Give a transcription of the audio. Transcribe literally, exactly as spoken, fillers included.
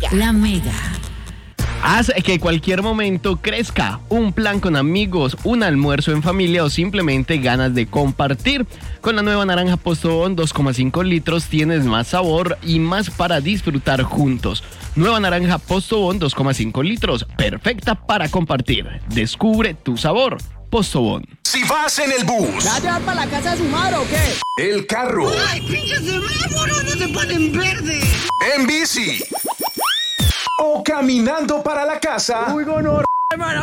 La Mega. Haz que cualquier momento crezca. Un plan con amigos, un almuerzo en familia o simplemente ganas de compartir. Con la nueva naranja Postobón dos coma cinco litros tienes más sabor y más para disfrutar juntos. Nueva naranja Postobón dos coma cinco litros, perfecta para compartir. Descubre tu sabor. Postobón. Si vas en el bus. ¿Ya llevar para la casa de su madre o qué? El carro. ¡Ay, pinches semáforos! ¡No se ponen verde! En bici. O caminando para la casa. Uy, gonorrea, hermano.